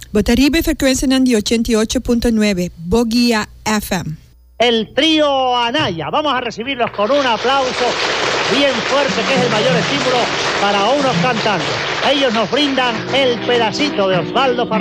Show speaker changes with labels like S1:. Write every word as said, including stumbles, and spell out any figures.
S1: Botaribe frecuencia Nandi ochenta y ocho punto nueve, Boguía F M.
S2: El trío Anaya. Vamos a recibirlos con un aplauso bien fuerte, que es el mayor estímulo para unos cantantes. Ellos nos brindan el pedacito de Osvaldo Farfán.